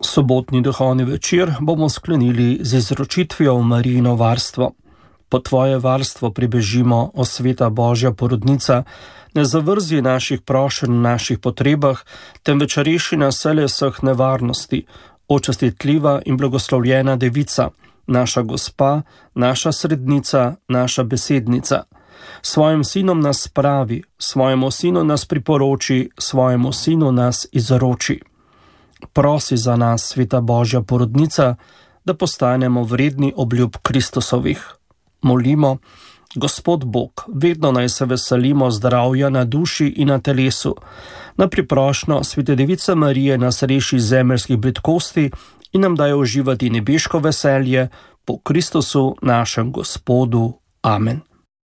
Sobotni duhovni večer bomo sklenili z izročitvijo v Marijino varstvo. Po tvoje varstvo pribežimo, o sveta Božja porodnica, ne zavrzi naših prošenj v naših potrebah, temveč reši nas vseh nevarnosti, o častitljiva in blagoslovljena devica, naša gospa, naša srednica, naša besednica. Svojim sinom nas spravi, svojemu sinu nas priporoči, svojemu sinu nas izroči. Prosi za nas, sveta Božja porodnica, da postanemo vredni obljub Kristusovih. Molimo, Gospod Bog, vedno naj se veselimo zdravja na duši in na telesu. Na priprošnjo svete device Marije nas reši zemeljskih bridkosti in nam daje uživati nebeško veselje po Kristusu našem Gospodu. Amen.